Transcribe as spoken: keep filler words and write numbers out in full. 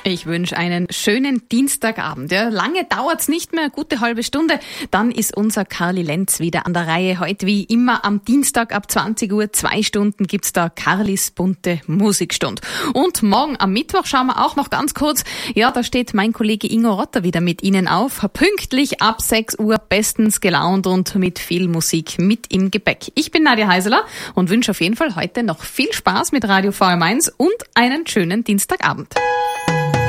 Ich wünsche einen schönen Dienstagabend. Ja, lange dauert's nicht mehr, gute halbe Stunde. Dann ist unser Karli Lenz wieder an der Reihe. Heute wie immer am Dienstag ab zwanzig Uhr, zwei Stunden gibt's da Karlis bunte Musikstunde. Und morgen am Mittwoch schauen wir auch noch ganz kurz. Ja, da steht mein Kollege Ingo Rotter wieder mit Ihnen auf. Pünktlich ab sechs Uhr, bestens gelaunt und mit viel Musik mit im Gepäck. Ich bin Nadja Heiseler und wünsche auf jeden Fall heute noch viel Spaß mit Radio V M eins und einen schönen Dienstagabend.